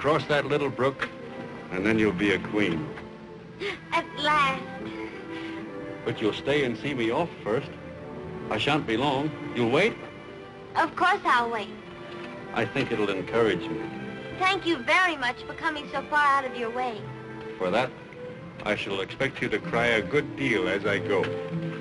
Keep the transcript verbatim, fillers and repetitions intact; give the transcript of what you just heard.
cross that little brook, and then you'll be a queen. At last. But you'll stay and see me off first. I shan't be long. You'll wait? Of course I'll wait. I think it'll encourage me. Thank you very much for coming so far out of your way. For that, I shall expect you to cry a good deal as I go.